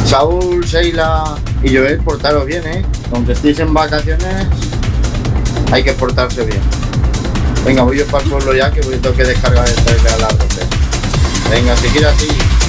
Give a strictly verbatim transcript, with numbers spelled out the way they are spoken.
Saúl, Sheila y Joel, portaros bien, ¿eh? Aunque estéis en vacaciones, hay que portarse bien. Venga, voy yo para el pueblo ya, que voy a tener que descargar el trailer a la ropa. Venga, seguir así.